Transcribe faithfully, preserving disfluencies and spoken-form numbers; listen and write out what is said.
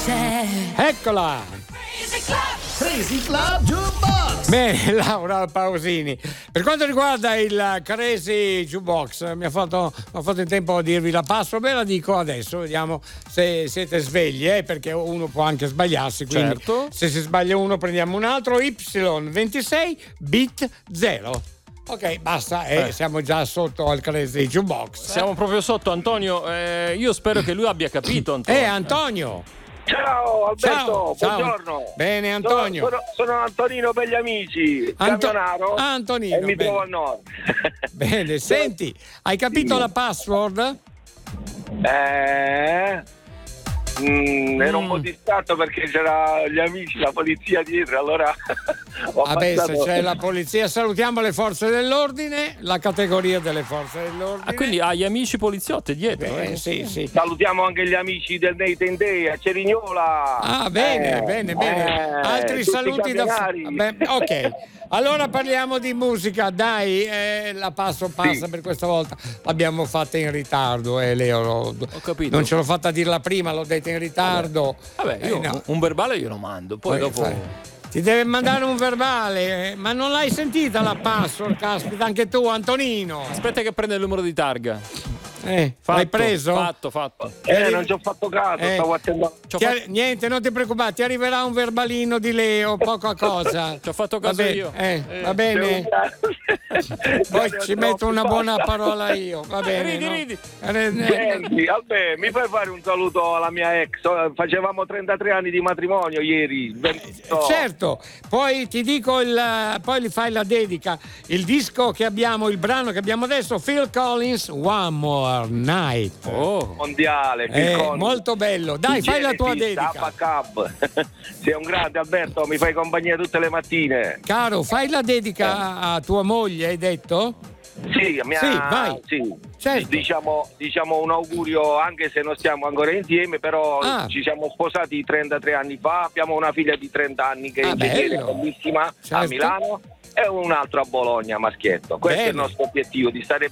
Eccola! Crazy Club Jukebox. Bene, Laura Pausini. Per quanto riguarda il Crazy Jukebox, mi ha fatto, mi ha fatto in tempo a dirvi la password, ve la dico adesso, vediamo se siete svegli, eh, perché uno può anche sbagliarsi, quindi certo. Se si sbaglia uno prendiamo un altro. Y ventisei bit zero. Ok, basta, eh, eh. siamo già sotto al Crazy Jukebox. Siamo proprio sotto, Antonio. Eh, io spero che lui abbia capito, Antonio. Eh, Antonio! Ciao Alberto, Ciao, ciao. buongiorno. Bene, Antonio. Sono, sono, sono Antonino per gli amici, Anto- camionaro. Ah, Antonino, e mi bene. trovo al nord. Bene, senti, hai capito Sì. la password? Eh, mm, ero un Mm. po' distratto perché c'era gli amici, la polizia dietro, allora ho Adesso passato- c'è la polizia, salutiamo le forze dell'ordine, la categoria delle forze dell'ordine. Ah, quindi hai amici poliziotti dietro? Eh, eh? sì, sì. Salutiamo anche gli amici del Nate and Day a Cerignola. Ah, bene, Eh, bene, bene. eh, Altri tutti saluti da camionari. Beh, ok. Allora parliamo di musica, dai, eh, la passo passa Sì. per questa volta. L'abbiamo fatta in ritardo, eh, Leo. Ho capito. Non ce l'ho fatta dirla prima, l'ho detta in ritardo. Vabbè, io Eh, no. un verbale glielo mando, poi Poi dopo. fai- Ti deve mandare un verbale, eh, ma non l'hai sentita la password, caspita, anche tu, Antonino. Aspetta che prende il numero di targa. Eh, Fatto, l'hai preso? Fatto, fatto. Eh, non ci ho fatto caso, Eh. stavo attendendo. Ci ho, Ti fa- arri- niente, non ti preoccupare, ti arriverà un verbalino di Leo, poca cosa. ci ho fatto Va caso bene, io. eh, Eh. va bene. Poi ci metto una buona parola io, va bene. Ridi, no? ridi. Eh, eh, Senti, vabbè, mi fai fare un saluto alla mia ex? Facevamo trentatré anni di matrimonio ieri. ventotto. Certo, poi ti dico il, poi gli fai la dedica. Il disco che abbiamo, il brano che abbiamo adesso, Phil Collins, One More Night. Oh. Mondiale, Phil Eh, Collins. molto bello. Dai, fai la tua Genesis, dedica. Abba Cab. Sei un grande Alberto, mi fai compagnia tutte le mattine. Caro, fai la dedica a, a tua moglie, hai detto? Sì, mia, Sì, vai. sì. Certo. Diciamo, diciamo un augurio, anche se non stiamo ancora insieme, però Ah. ci siamo sposati trentatré anni fa, abbiamo una figlia di trenta anni che è Ah, ingegnere, bello. bellissima, Certo. a Milano, e un altro a Bologna, maschietto. Questo Bene. è il nostro obiettivo, di stare